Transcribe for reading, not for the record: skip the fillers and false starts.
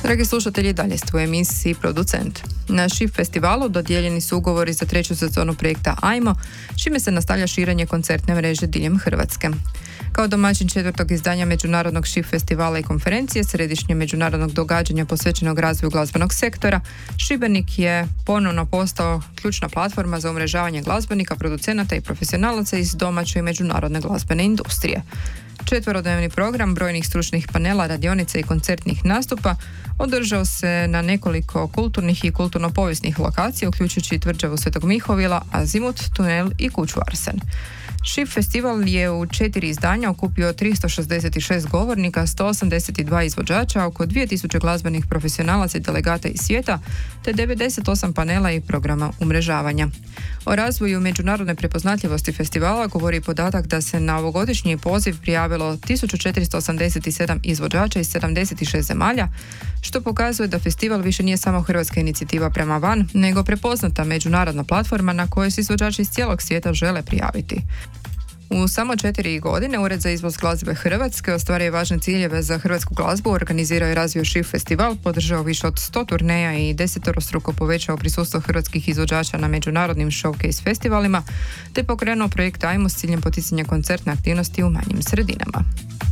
Dragi slušatelji, dalje ste u emisiji Producent. Na SHIFT festivalu dodijeljeni su ugovori za 3. sezonu projekta Ajmo, čime se nastavlja širenje koncertne mreže diljem Hrvatske. Kao domaćin 4. izdanja Međunarodnog SHIFT festivala i konferencije, središnje međunarodnog događanja posvećenog razvoju glazbenog sektora, Šibenik je ponovno postao ključna platforma za umrežavanje glazbenika, producenata i profesionalaca iz domaće i međunarodne glazbene industrije. 4-dnevni program brojnih stručnih panela, radionica i koncertnih nastupa održao se na nekoliko kulturnih i kulturno-povijesnih lokacija, uključujući tvrđavu Svetog Mihovila, Azimut, Tunel i kuću Arsen. SHIFT festival je u 4 izdanja okupio 366 govornika, 182 izvođača, oko 2000 glazbenih profesionalaca i delegata iz svijeta, te 98 panela i programa umrežavanja. O razvoju međunarodne prepoznatljivosti festivala govori podatak da se na ovogodišnji poziv prijavilo 1487 izvođača iz 76 zemalja, što pokazuje da festival više nije samo hrvatska inicijativa prema van, nego prepoznata međunarodna platforma na kojoj se izvođači iz cijelog svijeta žele prijaviti. U samo 4 godine Ured za izvoz glazbe Hrvatske ostvario važne ciljeve za hrvatsku glazbu, organizirao i razvio SHIFT festival, podržao više od 100 turneja i 10-struko povećao prisustvo hrvatskih izvođača na međunarodnim showcase festivalima, te pokrenuo projekt Ajmo s ciljem poticanja koncertne aktivnosti u manjim sredinama.